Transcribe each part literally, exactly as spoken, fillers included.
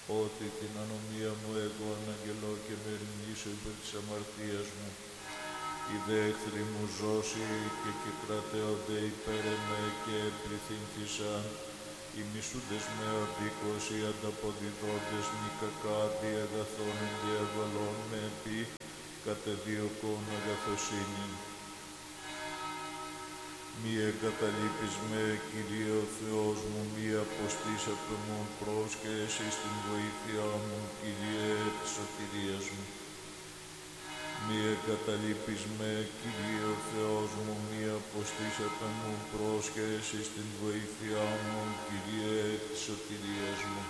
ότι την ανομία μου εγώ αναγγελώ και με ερμηνήσω υπέρ της αμαρτίας μου. Οι δε εχθροί μου ζώσει και και κρατέονται υπέρ εμέ και πληθύνθησαν. Οι μισούντες με οδίκως, οι ανταποδιδόντες μη κακά, δι' αγαθών εν διαβαλών με επί, κατεδίωκον αγαθοσύνη. Μη εγκαταλείπεις με, Κύριε ο Θεός μου, μη αποστήσατε μου, πρόσκεσαι στην βοήθειά μου, Κύριε της σωτηρίας μου. Μη εγκαταλείπεις με, Κύριε ο Θεός μου, μη αποστήσατε μου, πρόσχεσαι στην βοήθειά μου, Κύριε της σωτηρίας μου.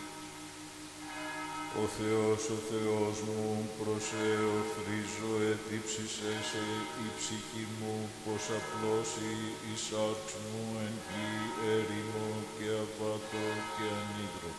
Ο Θεός, ο Θεός μου, προς εορθρίζω, ετύψησε σε η ψυχή μου, πως απλώσει η σάρξ μου εν η έρημο και αβάτω και ανίδρο.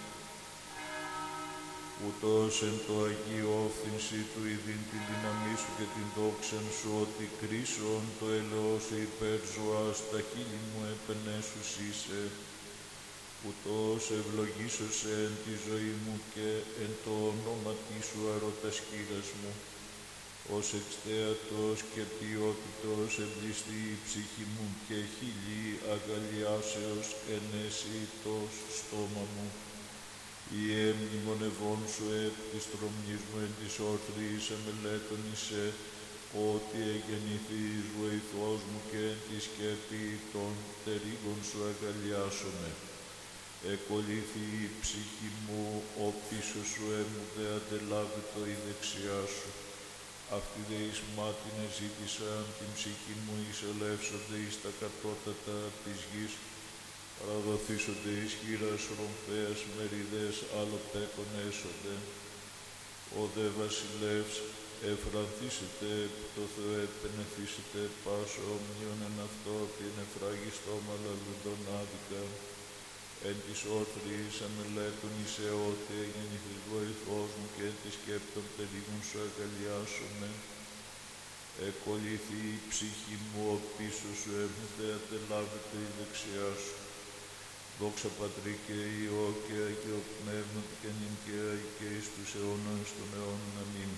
Ούτως εν το Αγίο όφθηνση του ειδήν την δύναμή σου και την δόξαν σου, ότι κρίσον το έλεος υπέρ ζωάς, τα χείλη μου επενέσους είσαι. Ούτως ευλογήσωσε εν τη ζωή μου και εν το ονόματι σου αρωτασκύρας μου. Ως εξτέατος και ποιότητος εμπλιστεί η ψυχή μου και χίλιοι αγαλιάσεως ενέσει το στόμα μου. Η εμνημονευών σου επ της τρομνής μου εν της όρθρης εμελέτωνησε, ότι εγεννηθείς βοηθός μου και εν τη σκέπη των τερίγων σου αγαλιάσομαι. Εκολύθη η ψυχή μου, ο πίσω σου έμου δε αντελάβητο η δεξιά σου. Αυτοί δε εις μάτιν εζήτησαν την ψυχή μου, εισελεύσονται εις τα κατώτατα της γης. Παραδοθήσονται εις χείρας ρομφέας μεριδές, άλλο πέκον έσονται. Ο δε βασιλεύς εφρανθήσετε, το Θεό επενεθήσετε, πάσο ομνίον εν αυτό, την εφράγιστο μαλαλούντον άδικα. Εν της όρθρης αμελέτων είσαι, ότι εγεννηθείς βοηθός μου και εν της σκέπτων τερίγων σου αγαλιάσομαι. Εκολύθη η ψυχή μου, ο πίσω σου έμου δε αντελάβεται η δεξιά σου. Δόξα Πατρί και Υιό και Αγίο Πνεύματι και νυν και αεί και εις τους αιώνας των αιώνων. Αμήν.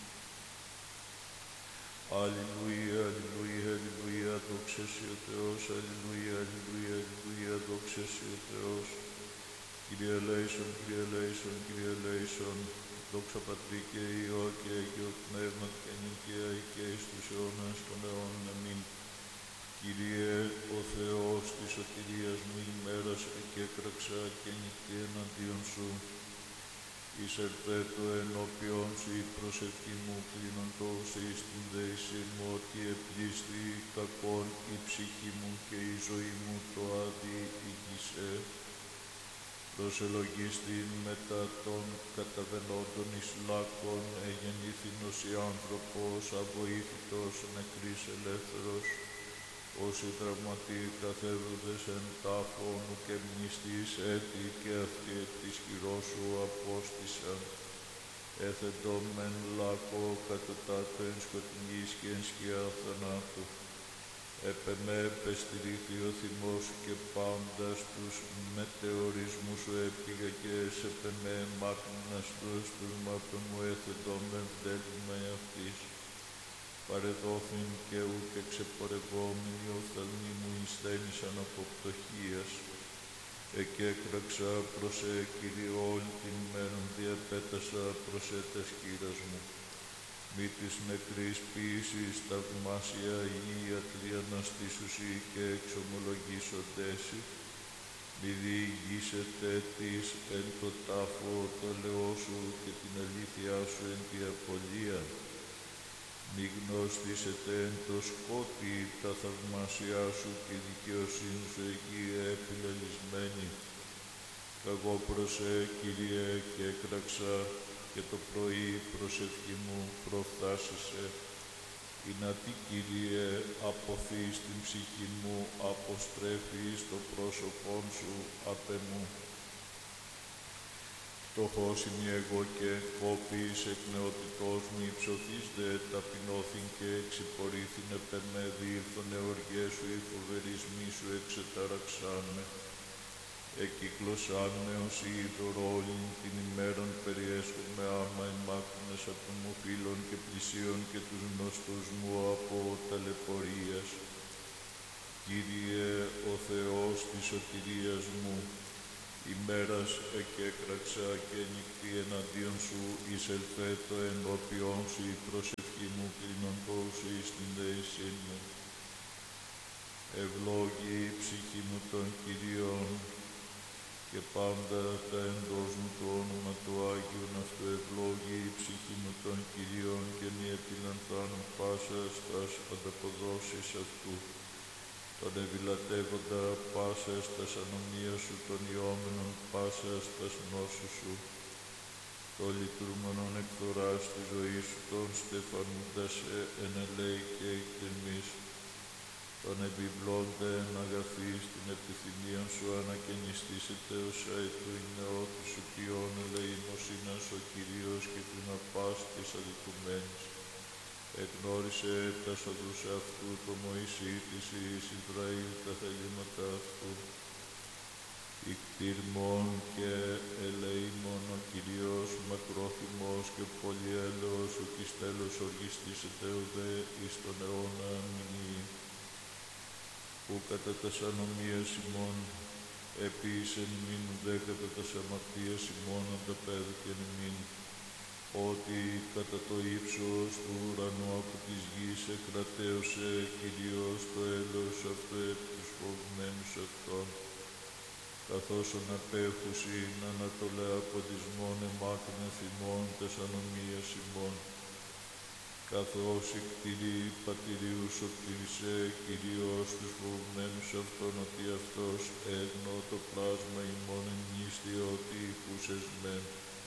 Αλληλούια, αλληλούια, αλληλούια, δόξα σοι ο Θεός, αλληλούια, αλληλούια, αλληλούια, δόξα σοι ο Θεός. Κύριε ελέησον, Κύριε ελέησον, Κύριε ελέησον, δόξα Πατρί και Υιό και Αγίο Πνεύματι και νυν και αεί και εις τους αιώνας των αιώνων. Αμήν. Κύριε ο Θεός της σωτηρίας μου, ημέρασε και έκραξα και νυχτή εναντίον σου. Εισερθέτω ενώπιον σου η προσευχή μου, κλείνοντος εις την δέηση μου, ότι επλήστη κακόν η ψυχή μου και η ζωή μου το άδει ηγήσε. Προσελογίστην μετά των καταβαινόντων εις λάκων, εγεννήθηνος η άνθρωπος, αβοήθητος νεκρής ελεύθερος. Όσοι τραυματοί καθέβροντες εν τάφων και μνηστής έτη και αυτοί εκ της χειρός σου απόστησαν. Έθετο μεν λάκο κατωτάτω εν σκοτεινής και εν σκιά θανάτου. Επ' εμέ πεστηρίθη ο θυμός και πάντας τους μετεωρισμούς σου έπηγα και σε επ' εμέ μάκρυνας του εστουρμάτων μου έθετο μεν βδέλημα αυτής. Παρεδόθην και ούτε ξεπορευόμενοι οφθαλμοί μου εισθένησαν από πτωχίας. Εκέκραξα προς ε, Κύριε, όλη την ημέραν διαπέτασα προς ε, τας χείρας μου. Μη της νεκρής ποιήσης θαυμάσια η ιατρία να στήσουσι και εξομολογήσοντέσι. Μη διηγήσετε της εν το τάφο το λαιό σου και την αλήθειά σου εν τη απολία. Μη γνώστησετε εν το σκότι τα θαυμάσια σου και η δικαιοσύνη σου εκεί επιλελισμένη. Εγώ προς ε, Κύριε, και έκραξα και το πρωί προσευχή μου προφθάσισε. Είναι τι, Κύριε, αποφύς την ψυχή μου, αποστρέφεις το πρόσωπόν σου απ' εμού. Φτωχός είμαι εγώ και κόπης εκ νεότητός μου υψωθείς δε ταπεινώθην και εξυπορήθην επ' εμέ διήλθον εωργές σου, οι φοβερισμοί σου εξετάραξάν με. εκύκλωσάν με ως είδωρο όλην την ημέραν περιέσχομαι άμα εμάκρυνες από των μου φίλων και πλησίων και τους γνωστούς μου από ταλαιπωρίας. Κύριε ο Θεός της σωτηρίας μου, ημέρας εκέκραξα και νυχτή εναντίον σου εισελθέτω ενώπιον σου η προσευχή μου κλείνοντος εις την δεησήν μου. Ευλόγη η ψυχή μου των Κυρίων και πάντα τα εντός μου το όνομα του Άγιον αυτού ευλόγη η ψυχή μου των Κυρίων και μη επιλανθάνουν πάσα στας ανταποδόσεις αυτού. Τον ευηλατεύοντα πάσα στας ανομίας σου, τον ιόμενον πάσα στας γνώσης σου, το λειτουργμονον εκθοράς τη ζωή σου, τον στεφανούντας εν ελέη και εκτιμής, τον επιβλώνται εν αγαθή στην επιθυμία σου ανακαινιστήσετε ως αετού η νεότου σου ποιόν ελεημοσύνας ο Κυρίος και την απάς της αδικουμένης. Εγνώρισε τα οδούς αυτού το Μωυσή της εις Ισραήλ τα θελήματα αυτού. Ικτήρμον και ελεήμον ο Κυρίος μακρόθυμος και πολυέλεος ο της τέλος οργιστήσετε ουδέ εις τον αιώνα μηνύει. Που κατά τας ανομίας ημών επίσεν ημίν ουδέ κατά τας αμαρτίας ημών ανταπέδωκεν ημίν. Ότι κατά το ύψος του ουρανού από της γης εκρατέωσε Κυρίως το έλεος αυτού επί τους φοβμένους αυτών, καθώς ον απέχουσιν ανατολέ από της μόν εμάκρυνε θυμών τας ανομίας ημών. Καθώς η κτηρή πατηρίου σωτήρισε Κυρίως τους φοβμένους αυτών, ότι αυτός έγνω το πλάσμα ημών εννίστη ότι ήκουσες μεν.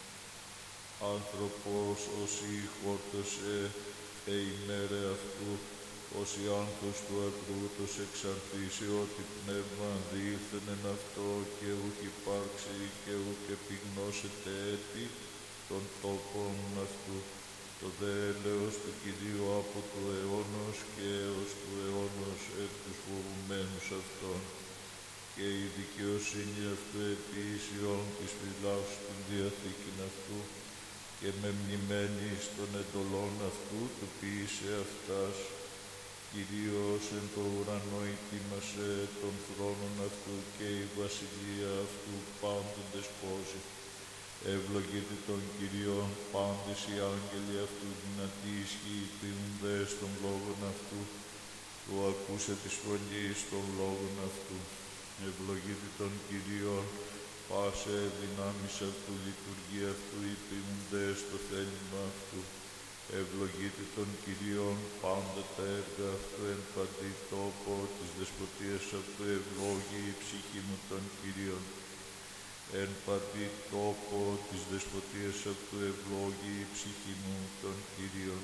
Άνθρωπος όσοι χόρτασε ε ημέρε αυτού, όσοι άγχος του ακρούτος εξανθήσει, ότι πνεύμα διήλθεν εν αυτό και ούκ υπάρξει και ούκ επιγνώσεται έτη των τόπων αυτού. Το δε έλεος του Κυρίου από του αιώνος και έως του αιώνος εκ τους φοβουμένους αυτών. Και η δικαιοσύνη αυτού επί Ισιών της φυλάσσου την διαθήκην αυτού, και με μνημένης των εντολών αυτού του ποιήσε αυτάς. Κυρίως εν το ουρανό ετοίμασε των θρόνων αυτού και η βασιλεία αυτού πάντων δεσπόζει. Ευλογείται των Κυρίων πάντες οι άγγελοι αυτού, δυνατοί ισχύοι ποιούντες των λόγων αυτού, του ακούσε της φωνής των λόγων αυτού. Ευλογείται των Κυρίων πάσε δυνάμεις αυτού, λειτουργία αυτού, οι ποιούντες το θέλημα αυτού. Ευλογείται των Κυρίων πάντα τα έργα αυτού, εν παντή τόπο της δεσποτείας αυτού, ευλόγη η ψυχή μου των Κυρίων. Εν παντή τόπο της δεσποτείας αυτού, ευλόγη η ψυχή μου των Κυρίων.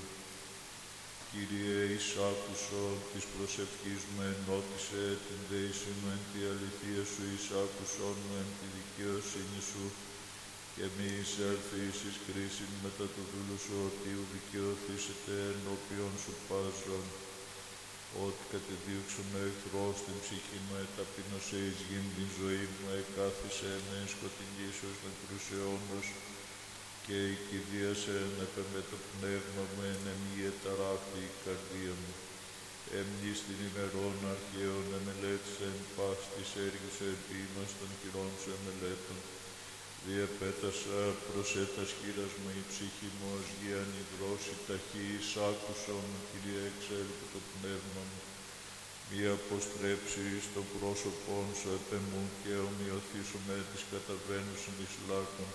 Κύριε, εισάκουσον της προσευχής μου, ενώτισε την δέηση μου εν τη αληθεία σου, εισάκουσον μου εν τη δικαιοσύνη σου, και μη εισέλθεις εις κρίσιν μετά το δούλου σου, ότι ου δικαιωθήσετε ενώπιον σου πάσον. Ότι κατεδίωξον ο εχθρός την ψυχή μου, εταπείνωσε εις γην την ζωή μου, εκάθισε με σκοτεινήσεως νεκρούς αιώνος, και οικηδίασε επ' με το πνεύμα μου, εν εμεί εταράχθη η καρδία μου. Εμνείς την ημερών αρχαίων εμελέτησεν πας της έργης επίμας των χειρών σου εμελέτων. Διεπέτασα προσέτας χείρας μου η ψυχή μου ως γη ανυδρώσει ταχύ, εισάκουσον, Κύριε, εξέλθει το πνεύμα μου. Μη αποστρέψεις το πρόσωπον σου επ' εμού και ομοιωθήσομαι της καταβαίνουσιν εις λάκων.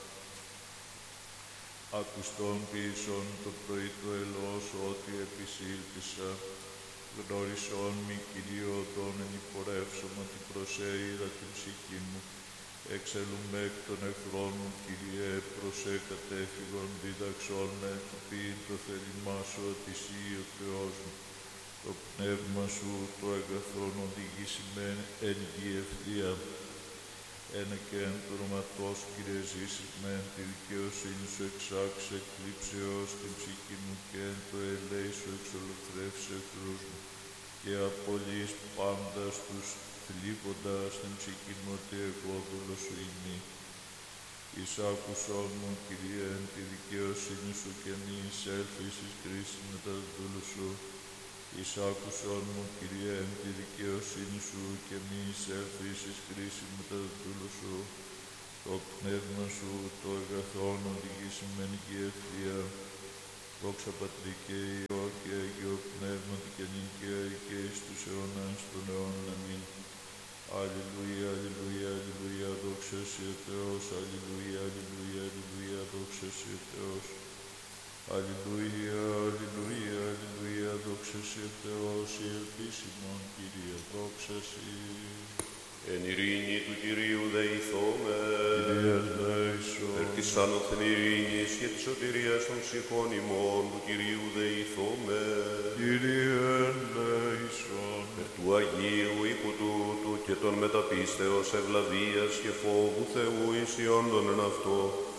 Ακουστών ποιησόν το πρωί του ελός, ότι επισήλθησα. Γνώρισόν μη, Κυρίω, τον ενυπορεύσωμα την προσέειρα την ψυχή μου. Εξελούμε εκ των εχθρών μου, Κύριε, προσέ κατέφυγον, δίδαξόν με, ποιήν το θέλημά σου, ότι εσύ ο Θεός μου. Το πνεύμα σου, το αγαθόν, οδηγήσει με εν γη ευθεία. Ένα και εν το όνοματός σου, Κύριε, ζήσεις με εν τη δικαιοσύνη σου, εξάξε εκλείψεως την ψυχή μου, και εν το ελέη σου εξολοθρεύσε εχθρούς μου, και απολύεις πάντα στους φιλίποντας την ψυχήν μου ότι εγώ δούλος σου είμαι. Εις άκουσόν μου, Κύριε, εν τη δικαιοσύνη σου και μη εισέλθεις εις κρίση μετά του δούλου σου. Εις άκουσόν μου, Κύριε, εν τη δικαιοσύνη σου και μη εισέλθεις εις κρίση μετά του δούλου σου. Το πνεύμα σου, το αγαθόν οδηγήσει μεν και ευθεία. Δόξα Πατρί και Υιό και Αγίο Πνεύματι και νικαία και εις τους αιώνας των αιώνων. Αμήν. Αλληλούια, αλληλούια, αλληλούια, δόξα σοι ο Θεός. Αλληλούια, αλληλούια, αλληλούια, δόξα σοι ο Θεός. Αλληλούια, αλληλούια, αλληλούια, δόξα σοι ο Θεός. Η ελπίσιμον, Κύριε, δόξα σοι. Εν ειρήνη του Κυρίου δεηθώμε, Κύριε ελέησον. περ της άνωθεν ειρήνης και της σωτηρίας των ψυχών ημών του Κυρίου δεηθώμε, Κύριε ελέησον. περ του Αγίου οίκου τούτου και των μεταπίστεως ευλαβίας και φόβου Θεού εισιόντων εν αυτό,